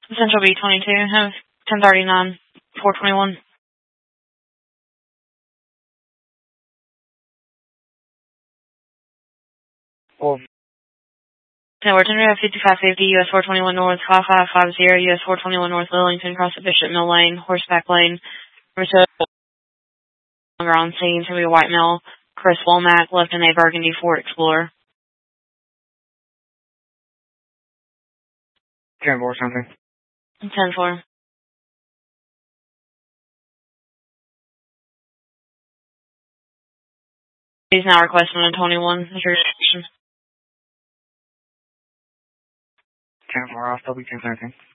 Central B22, have 1039, 421. Well, Network Tenor 5550, US 421 North, 5550, US 421 North Lillington, across the Bishop Mill Lane, Horseback Lane. Return longer on scene, to be a white male, Chris Womack, left in a burgundy Ford Explorer. 10-4 something. 10-4. He's now requesting a 21. Is your reaction? 10-4 off, W10 something.